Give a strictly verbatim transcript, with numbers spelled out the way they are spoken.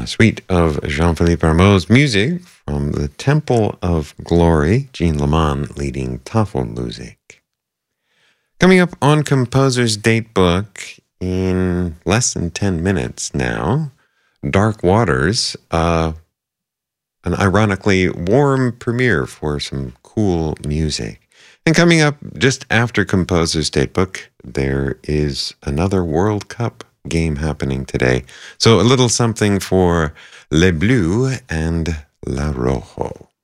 suite of Jean-Philippe Rameau's music from the Temple of Glory, Jean Leman leading Tafelmusik. Coming up on Composer's Datebook in less than ten minutes now, Dark Waters, uh, an ironically warm premiere for some cool music. And coming up just after Composer's Datebook, there is another World Cup game happening today. So a little something for Les Bleus and La Rojo.